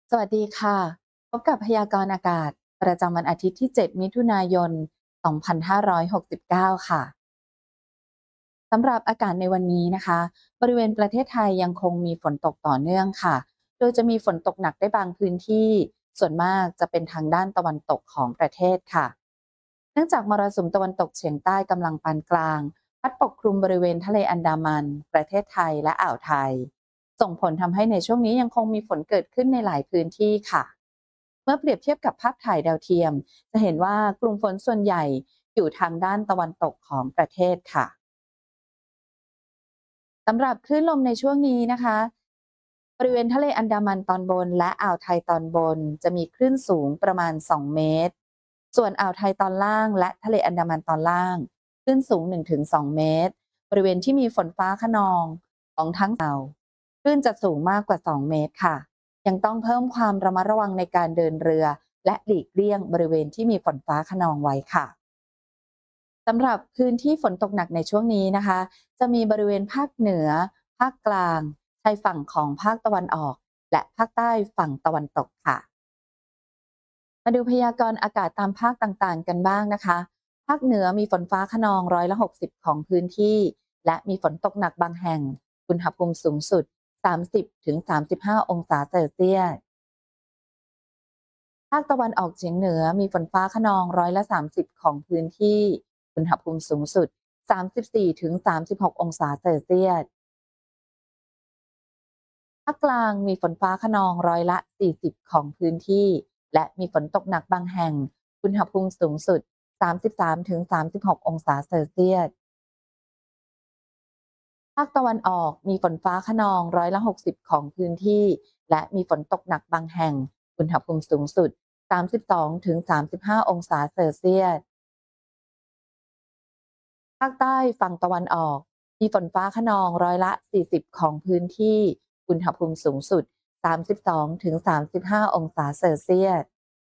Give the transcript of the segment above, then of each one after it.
สวัสดีค่ะ พบกับพยากรณ์อากาศประจำวันอาทิตย์ที่ 7 มิถุนายน 2569 ค่ะ สำหรับอากาศในวันนี้นะคะ บริเวณประเทศไทยยังคงมีฝนตกต่อเนื่องค่ะ โดยจะมีฝนตกหนักได้บางพื้นที่ ส่วนมากจะเป็นทางด้านตะวันตกของประเทศค่ะ เนื่องจากมรสุมตะวันตกเฉียงใต้กำลังปานกลางพัดปกคลุมบริเวณทะเลอันดามันประเทศไทยและอ่าวไทยส่งผลทำให้ในช่วงนี้ยังคงมีฝนเกิดขึ้นในหลายพื้นที่ค่ะเมื่อเปรียบเทียบกับภาพถ่ายดาวเทียมจะเห็นว่ากลุ่มฝนส่วนใหญ่อยู่ทางด้านตะวันตกของประเทศค่ะสำหรับคลื่นลมในช่วงนี้นะคะบริเวณทะเลอันดามันตอนบนและอ่าวไทยตอนบนจะมีคลื่นสูงประมาณ2เมตร ส่วนอ่าวไทยตอนล่างและทะเลอันดามันตอนล่างคลื่นสูง1-2เมตรบริเวณที่มีฝนฟ้าคะนองของทั้งอ่าวคลื่นจะสูงมากกว่า2เมตรค่ะยังต้องเพิ่มความระมัดระวังในการเดินเรือและหลีกเลี่ยงบริเวณที่มีฝนฟ้าคะนองไว้ค่ะสำหรับพื้นที่ฝนตกหนักในช่วงนี้นะคะจะมีบริเวณภาคเหนือภาคกลางชายฝั่งของภาคตะวันออกและภาคใต้ฝั่งตะวันตกค่ะ มาดูพยากรณ์อากาศตามภาคต่างๆกันบ้างนะคะ ภาคเหนือมีฝนฟ้าคะนอง60%ของพื้นที่ และมีฝนตกหนักบางแห่ง อุณหภูมิสูงสุด 30-35 องศาเซลเซียส ภาคตะวันออกเฉียงเหนือมีฝนฟ้าคะนอง30%ของพื้นที่ อุณหภูมิสูงสุด 34-36 องศาเซลเซียส ภาคกลางมีฝนฟ้าคะนอง40%ของพื้นที่ และมีฝนตกหนักบางแห่ง อุณหภูมิสูงสุด 33-36 องศาเซลเซียส ภาคตะวันออกมีฝนฟ้าคะนอง60%ของพื้นที่ และมีฝนตกหนักบางแห่ง อุณหภูมิสูงสุด 32-35 องศาเซลเซียส ภาคใต้ฝั่งตะวันออกมีฝนฟ้าคะนอง40%ของพื้นที่ อุณหภูมิสูงสุด 32-35 องศาเซลเซียส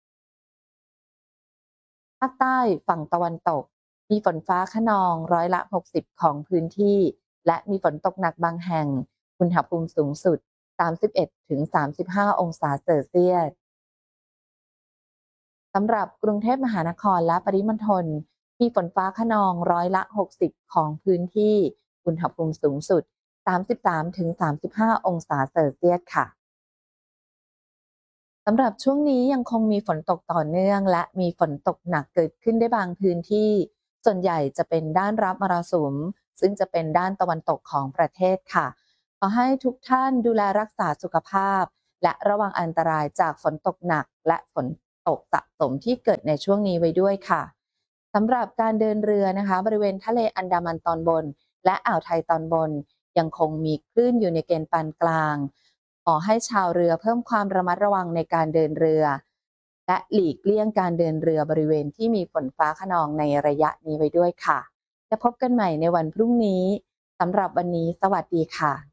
ภาคใต้ฝั่งตะวันตกมีฝนฟ้าคะนอง60%ของพื้นที่ และมีฝนตกหนักบางแห่ง อุณหภูมิสูงสุด 31-35 องศาเซลเซียส สำหรับกรุงเทพมหานครและปริมณฑลมีฝนฟ้าคะนอง60%ของพื้นที่ อุณหภูมิสูงสุด 33-35 องศาเซลเซียสค่ะ สำหรับช่วงนี้ยังคงมีฝนตกต่อเนื่องและมีฝนตกหนักเกิดขึ้นได้บางพื้นที่ ส่วนใหญ่จะเป็นด้านรับมรสุมซึ่งจะเป็นด้านตะวันตกของประเทศค่ะขอให้ทุกท่านดูแลรักษาสุขภาพและระวังอันตรายจากฝนตกหนักและฝนตกสะสมที่เกิดในช่วงนี้ไว้ด้วยค่ะสำหรับการเดินเรือนะคะบริเวณทะเลอันดามันตอนบนและอ่าวไทยตอนบนยังคงมีคลื่นอยู่ในเกณฑ์ปานกลาง ขอให้ชาวเรือเพิ่มความระมัดระวังในการเดินเรือและหลีกเลี่ยงการเดินเรือบริเวณที่มีฝนฟ้าคะนองในระยะนี้ไว้ด้วยค่ะจะพบกันใหม่ในวันพรุ่งนี้สำหรับวันนี้สวัสดีค่ะ